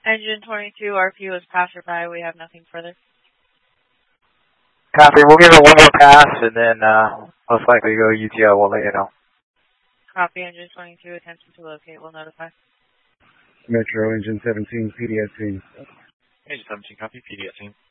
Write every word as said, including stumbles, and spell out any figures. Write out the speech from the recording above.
Engine twenty-two, R P was passerby. We have nothing further. Copy. We'll give it one more pass, and then uh, most likely go U T O. We'll let you know. Copy. Engine twenty-two, attempting to locate. We'll notify. Metro, Engine seventeen, P D S team. Engine seventeen, copy. P D S team.